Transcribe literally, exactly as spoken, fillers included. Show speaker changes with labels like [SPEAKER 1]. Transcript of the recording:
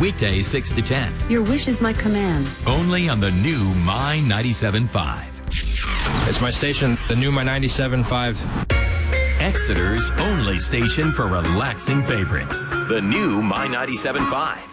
[SPEAKER 1] Weekdays six to ten.
[SPEAKER 2] Your wish is my command.
[SPEAKER 1] Only on the new My ninety-seven point five.
[SPEAKER 3] It's my station, the new My ninety-seven point five.
[SPEAKER 1] Exeter's only station for relaxing favorites. The new My ninety-seven point five.